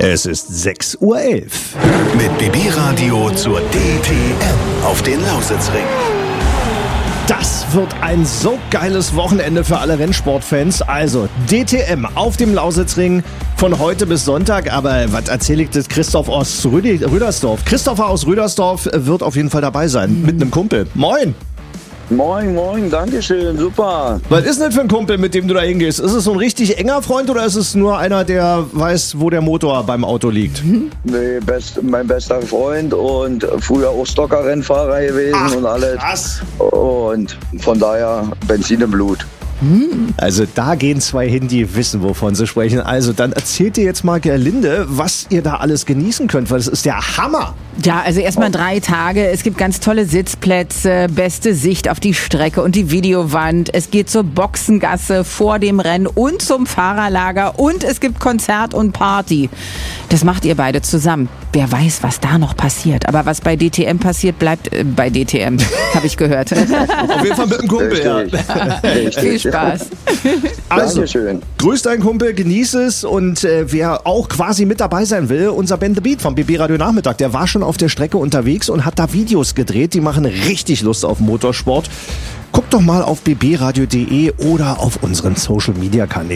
Es ist 6:11 Uhr. Mit BB Radio zur DTM auf den Lausitzring. Das wird ein so geiles Wochenende für alle Rennsportfans. Also DTM auf dem Lausitzring von heute bis Sonntag. Aber was erzähle ich das Christoph aus Rüdersdorf? Christopher aus Rüdersdorf wird auf jeden Fall dabei sein mit einem Kumpel. Moin! Moin, dankeschön, super. Was ist denn das für ein Kumpel, mit dem du da hingehst? Ist es so ein richtig enger Freund oder ist es nur einer, der weiß, wo der Motor beim Auto liegt? Nee, mein bester Freund und früher auch Stocker-Rennfahrer gewesen und alles. Krass. Und von daher Benzin im Blut. Also da gehen zwei hin, die wissen, wovon sie sprechen. Also dann erzählt dir jetzt mal Gerlinde, was ihr da alles genießen könnt, weil das ist der Hammer. Ja, also erstmal 3 Tage. Es gibt ganz tolle Sitzplätze, beste Sicht auf die Strecke und die Videowand. Es geht zur Boxengasse vor dem Rennen und zum Fahrerlager und es gibt Konzert und Party. Das macht ihr beide zusammen. Wer weiß, was da noch passiert. Aber was bei DTM passiert, bleibt bei DTM, habe ich gehört. Auf jeden Fall mit dem Kumpel, ja. Viel Spaß. Also, Dankeschön. grüß deinen Kumpel, genieß es und wer auch quasi mit dabei sein will, unser Ben The Beat vom BB Radio Nachmittag, der war schon auf der Strecke unterwegs und hat da Videos gedreht, die machen richtig Lust auf Motorsport. Guckt doch mal auf bbradio.de oder auf unseren Social Media Kanälen.